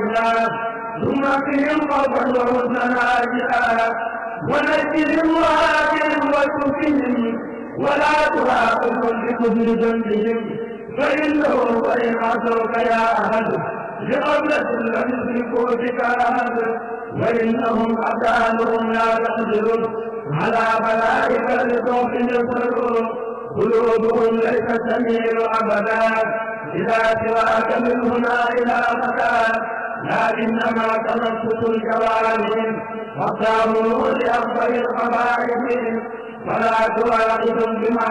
عاجلا ثم فيهم خوفا وحزنا عاجلا ونجهم وآجهم وتوفهم ولا تراقبهم بكفر ذنبهم فإنه وإن عصوك يا أحد لقبلة لم يشركوا بك أحد وإنهم أبدانهم لا تقدر على بلائك لصوت يصرون قلوبهم ليس تميل أبدا إذا سواك من هنا إلى مكان لكنما تنفس الجوانب وقاموا لأكبر القبائل فلا تواعدهم بما